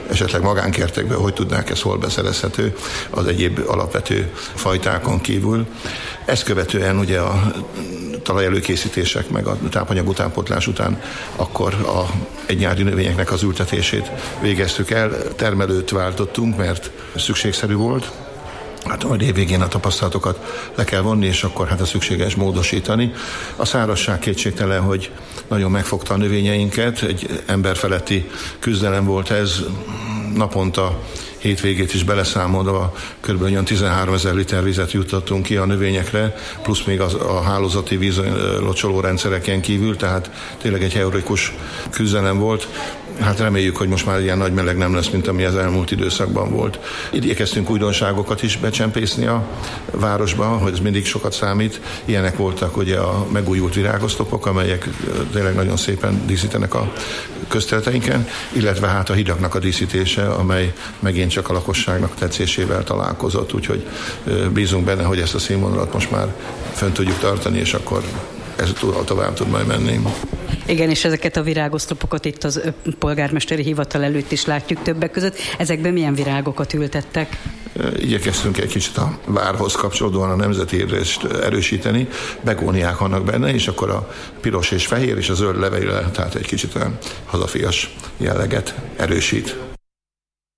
esetleg magánkertekben hogy tudnák ez hol beszerezhető az egyéb alapvető fajtákon kívül. Ezt követően ugye a talajelőkészítések meg a tápanyag utánpótlás után akkor egy nyári növényeknek az ültetését végeztük el. Termelőt váltottunk, mert szükségszerű volt. Hát majd évvégén a tapasztalatokat le kell vonni, és akkor hát a szükséges módosítani. A szárazság kétségtelen, hogy nagyon megfogta a növényeinket, egy emberfeletti küzdelem volt ez, naponta hétvégét is beleszámolva kb. 13 000 liter vizet juttattunk ki a növényekre, plusz még a hálózati vízlocsoló rendszereken kívül, tehát tényleg egy heroikus küzdelem volt. Hát reméljük, hogy most már ilyen nagy meleg nem lesz, mint ami az elmúlt időszakban volt. Igyekeztünk újdonságokat is becsempészni a városba, hogy ez mindig sokat számít. Ilyenek voltak ugye a megújult virágoszlopok, amelyek tényleg nagyon szépen díszítenek a közterületeinken, illetve hát a hidaknak a díszítése, amely megint csak a lakosságnak tetszésével találkozott, úgyhogy bízunk benne, hogy ezt a színvonalat most már fönn tudjuk tartani, és akkor ez tovább tud majd menni. Igen, és ezeket a virágoszlopokat itt az polgármesteri hivatal előtt is látjuk többek között. Ezekben milyen virágokat ültettek? Igyekeztünk egy kicsit a várhoz kapcsolódóan a nemzeti érzést erősíteni. Begóniák vannak benne, és akkor a piros és fehér és a zöld levél, tehát egy kicsit olyan hazafias jelleget erősít.